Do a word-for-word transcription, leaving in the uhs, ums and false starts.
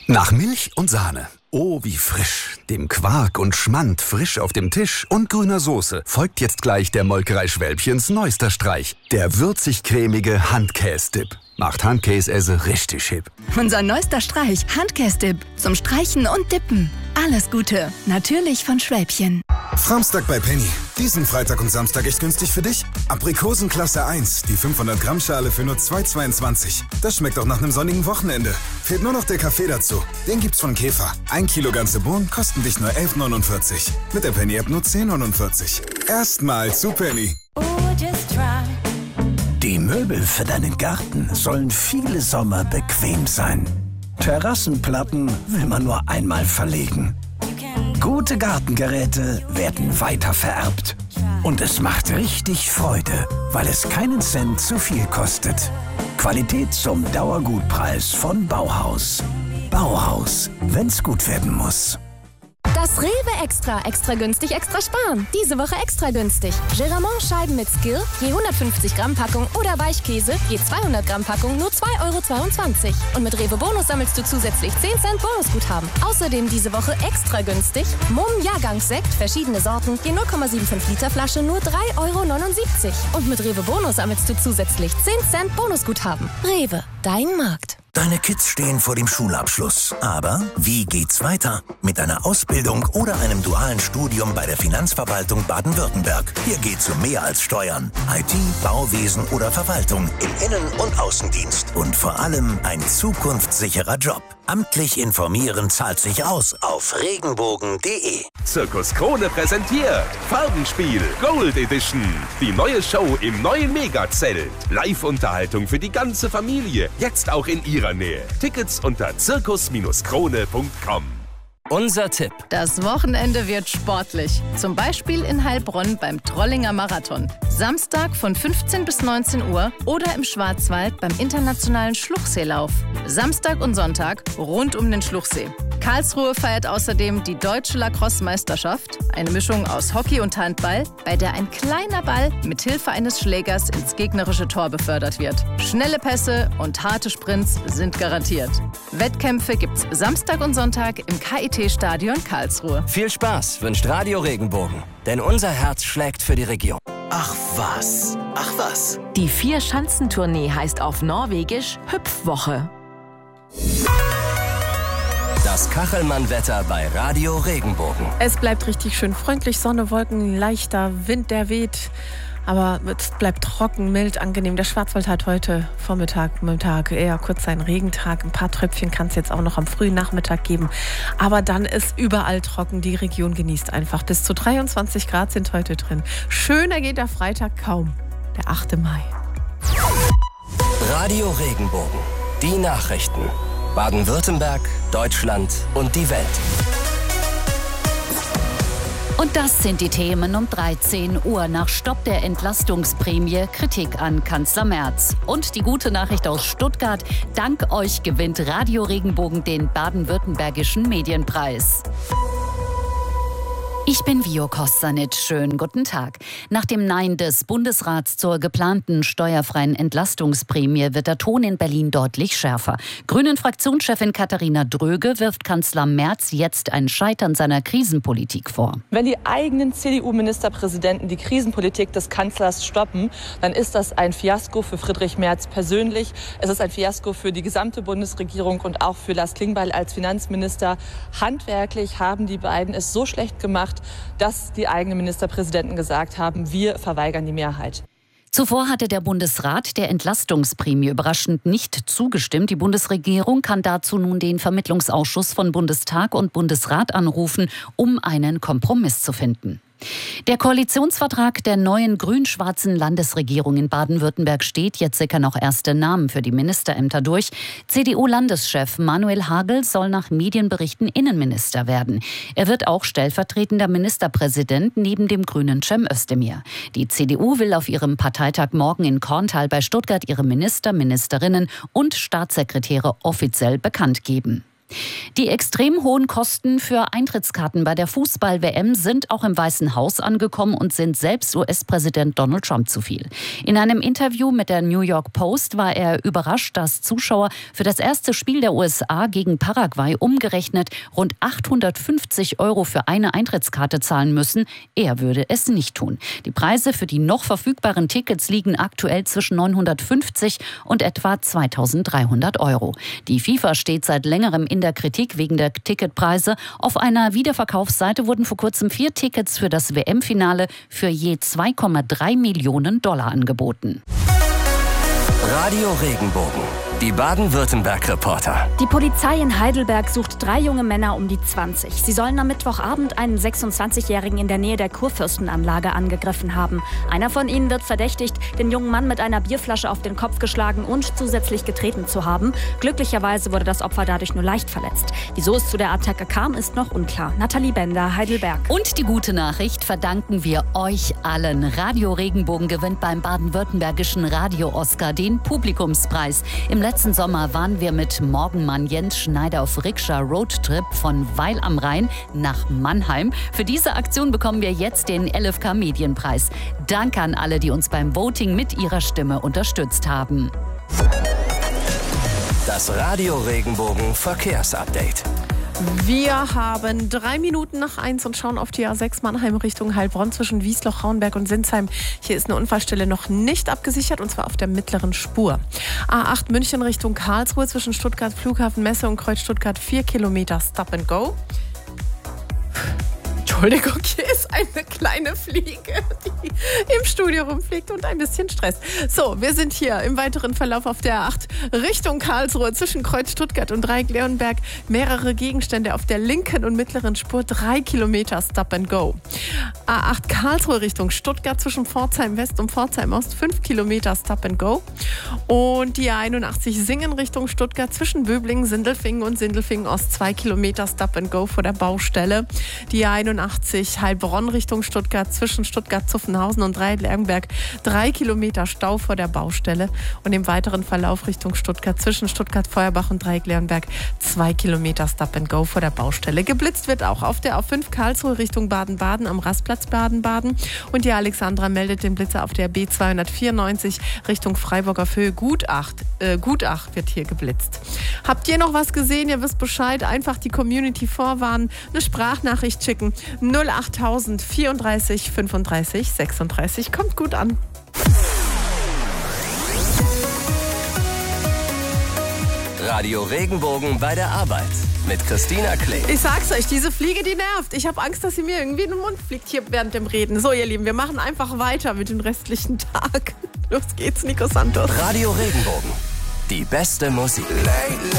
Nach Milch und Sahne. Oh, wie frisch. Dem Quark und Schmand frisch auf dem Tisch und grüner Soße folgt jetzt gleich der Molkerei Schwälbchens neuester Streich. Der würzig-cremige Handkäse-Dip. Macht Handkäse richtig hip. Unser neuester Streich, Handkäse-Dip. Zum Streichen und Dippen. Alles Gute. Natürlich von Schwälbchen. Samstag bei Penny. Diesen Freitag und Samstag echt günstig für dich? Aprikosenklasse eins, die fünfhundert Gramm Schale für nur zwei Euro zweiundzwanzig. Das schmeckt auch nach einem sonnigen Wochenende. Fehlt nur noch der Kaffee dazu. Den gibt's von Käfer. Ein Kilo ganze Bohnen kosten dich nur elf neunundvierzig. Mit der Penny-App nur zehn neunundvierzig. Erstmal zu Penny. Die Möbel für deinen Garten sollen viele Sommer bequem sein. Terrassenplatten will man nur einmal verlegen. Gute Gartengeräte werden weiter vererbt. Und es macht richtig Freude, weil es keinen Cent zu viel kostet. Qualität zum Dauergutpreis von Bauhaus. Bauhaus, wenn's gut werden muss. Das Rewe Extra. Extra günstig, extra sparen. Diese Woche extra günstig. Geramont-Scheiben mit Skill, je hundertfünfzig Gramm Packung oder Weichkäse, je zweihundert Gramm Packung, nur zwei Euro zweiundzwanzig. Und mit Rewe Bonus sammelst du zusätzlich zehn Cent Bonusguthaben. Außerdem diese Woche extra günstig. Mumm Jahrgangssekt, verschiedene Sorten, je null Komma fünfundsiebzig Liter Flasche, nur drei Euro neunundsiebzig. Und mit Rewe Bonus sammelst du zusätzlich zehn Cent Bonusguthaben. Rewe, dein Markt. Deine Kids stehen vor dem Schulabschluss. Aber wie geht's weiter? Mit einer Ausbildung oder einem dualen Studium bei der Finanzverwaltung Baden-Württemberg. Hier geht's um mehr als Steuern. I T, Bauwesen oder Verwaltung im Innen- und Außendienst. Und vor allem ein zukunftssicherer Job. Amtlich informieren zahlt sich aus auf regenbogen punkt de. Zirkus Krone präsentiert Farbenspiel Gold Edition. Die neue Show im neuen Megazelt. Live-Unterhaltung für die ganze Familie. Jetzt auch in ihrer Nähe. Tickets unter zirkus krone punkt com. Unser Tipp. Das Wochenende wird sportlich. Zum Beispiel in Heilbronn beim Trollinger Marathon. Samstag von fünfzehn bis neunzehn Uhr oder im Schwarzwald beim internationalen Schluchseelauf. Samstag und Sonntag rund um den Schluchsee. Karlsruhe feiert außerdem die Deutsche Lacrosse-Meisterschaft, eine Mischung aus Hockey und Handball, bei der ein kleiner Ball mit Hilfe eines Schlägers ins gegnerische Tor befördert wird. Schnelle Pässe und harte Sprints sind garantiert. Wettkämpfe gibt's Samstag und Sonntag im K I T-Stadion Karlsruhe. Viel Spaß wünscht Radio Regenbogen, denn unser Herz schlägt für die Region. Ach was, ach was. Die Vier-Schanzentournee heißt auf Norwegisch Hüpfwoche. Das Kachelmann-Wetter bei Radio Regenbogen. Es bleibt richtig schön freundlich, Sonne, Wolken, leichter Wind, der weht. Aber es bleibt trocken, mild, angenehm. Der Schwarzwald hat heute Vormittag, Mittag eher kurz seinen Regentag. Ein paar Tröpfchen kann es jetzt auch noch am frühen Nachmittag geben. Aber dann ist überall trocken. Die Region genießt einfach. Bis zu dreiundzwanzig Grad sind heute drin. Schöner geht der Freitag kaum. Der achte Mai. Radio Regenbogen. Die Nachrichten. Baden-Württemberg, Deutschland und die Welt. Und das sind die Themen um dreizehn Uhr. Nach Stopp der Entlastungsprämie Kritik an Kanzler Merz. Und die gute Nachricht aus Stuttgart. Dank euch gewinnt Radio Regenbogen den baden-württembergischen Medienpreis. Ich bin Vio Kostanic. Schönen guten Tag. Nach dem Nein des Bundesrats zur geplanten steuerfreien Entlastungsprämie wird der Ton in Berlin deutlich schärfer. Grünen-Fraktionschefin Katharina Dröge wirft Kanzler Merz jetzt ein Scheitern seiner Krisenpolitik vor. Wenn die eigenen C D U-Ministerpräsidenten die Krisenpolitik des Kanzlers stoppen, dann ist das ein Fiasko für Friedrich Merz persönlich. Es ist ein Fiasko für die gesamte Bundesregierung und auch für Lars Klingbeil als Finanzminister. Handwerklich haben die beiden es so schlecht gemacht, dass die eigenen Ministerpräsidenten gesagt haben, wir verweigern die Mehrheit. Zuvor hatte der Bundesrat der Entlastungsprämie überraschend nicht zugestimmt. Die Bundesregierung kann dazu nun den Vermittlungsausschuss von Bundestag und Bundesrat anrufen, um einen Kompromiss zu finden. Der Koalitionsvertrag der neuen grün-schwarzen Landesregierung in Baden-Württemberg steht. Jetzt sickern noch erste Namen für die Ministerämter durch. C D U-Landeschef Manuel Hagel soll nach Medienberichten Innenminister werden. Er wird auch stellvertretender Ministerpräsident neben dem grünen Cem Özdemir. Die C D U will auf ihrem Parteitag morgen in Korntal bei Stuttgart ihre Minister, Ministerinnen und Staatssekretäre offiziell bekannt geben. Die extrem hohen Kosten für Eintrittskarten bei der Fußball-W M sind auch im Weißen Haus angekommen und sind selbst U S-Präsident Donald Trump zu viel. In einem Interview mit der New York Post war er überrascht, dass Zuschauer für das erste Spiel der U S A gegen Paraguay umgerechnet rund achthundertfünfzig Euro für eine Eintrittskarte zahlen müssen. Er würde es nicht tun. Die Preise für die noch verfügbaren Tickets liegen aktuell zwischen neunhundertfünfzig und etwa zweitausenddreihundert Euro. Die FIFA steht seit längerem in der Kritik wegen der Ticketpreise. Auf einer Wiederverkaufsseite wurden vor kurzem vier Tickets für das W M-Finale für je zwei Komma drei Millionen Dollar angeboten. Radio Regenbogen. Die Baden-Württemberg-Reporter. Die Polizei in Heidelberg sucht drei junge Männer um die zwanzig. Sie sollen am Mittwochabend einen sechsundzwanzigjährigen in der Nähe der Kurfürstenanlage angegriffen haben. Einer von ihnen wird verdächtigt, den jungen Mann mit einer Bierflasche auf den Kopf geschlagen und zusätzlich getreten zu haben. Glücklicherweise wurde das Opfer dadurch nur leicht verletzt. Wieso es zu der Attacke kam, ist noch unklar. Nathalie Bender, Heidelberg. Und die gute Nachricht verdanken wir euch allen. Radio Regenbogen gewinnt beim baden-württembergischen Radio-Oscar den Publikumspreis. Im letzten Sommer waren wir mit Morgenmann Jens Schneider auf Rikscha Roadtrip von Weil am Rhein nach Mannheim. Für diese Aktion bekommen wir jetzt den L F K Medienpreis. Danke an alle, die uns beim Voting mit ihrer Stimme unterstützt haben. Das Radio Regenbogen Verkehrsupdate. Wir haben drei Minuten nach eins und schauen auf die A sechs Mannheim Richtung Heilbronn zwischen Wiesloch, Rauenberg und Sinsheim. Hier ist eine Unfallstelle noch nicht abgesichert und zwar auf der mittleren Spur. A acht München Richtung Karlsruhe zwischen Stuttgart Flughafen Messe und Kreuz Stuttgart vier Kilometer Stop and Go. Entschuldigung, hier ist eine kleine Fliege, die im Studio rumfliegt und ein bisschen Stress. So, wir sind hier im weiteren Verlauf auf der A acht Richtung Karlsruhe zwischen Kreuz Stuttgart und Dreieck-Leonberg. Mehrere Gegenstände auf der linken und mittleren Spur, drei Kilometer Stop and Go. A acht Karlsruhe Richtung Stuttgart zwischen Pforzheim West und Pforzheim Ost, fünf Kilometer Stop and Go. Und die A einundachtzig Singen Richtung Stuttgart zwischen Böblingen, Sindelfingen und Sindelfingen Ost, zwei Kilometer Stop and Go vor der Baustelle. Die A einundachtzig Heilbronn Richtung Stuttgart zwischen Stuttgart-Zuffenhausen und Dreieck-Leonberg, drei Kilometer Stau vor der Baustelle. Und im weiteren Verlauf Richtung Stuttgart zwischen Stuttgart-Feuerbach und Dreieck-Leonberg, zwei Kilometer Stop and Go vor der Baustelle. Geblitzt wird auch auf der A fünf Karlsruhe Richtung Baden-Baden am Rastplatz Baden-Baden. Und die Alexandra meldet den Blitzer auf der B zweihundertvierundneunzig Richtung Freiburg auf Höhe Gutach. Äh, Gutach wird hier geblitzt. Habt ihr noch was gesehen? Ihr wisst Bescheid. Einfach die Community vorwarnen, eine Sprachnachricht schicken. null achttausend vierunddreißig fünfunddreißig sechsunddreißig. Kommt gut an. Radio Regenbogen bei der Arbeit mit Christina Klee. Ich sag's euch, diese Fliege, die nervt. Ich habe Angst, dass sie mir irgendwie in den Mund fliegt hier während dem Reden. So, ihr Lieben, wir machen einfach weiter mit dem restlichen Tag. Los geht's, Nico Santos. Radio Regenbogen. Die beste Musik.